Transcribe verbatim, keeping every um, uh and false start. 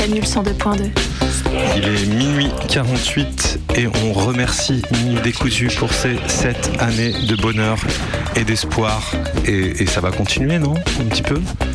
Canule cent deux point deux. Il est minuit quarante-huit et on remercie Nini Décousu pour ces sept années de bonheur et d'espoir. Et, et ça va continuer, non? Un petit peu?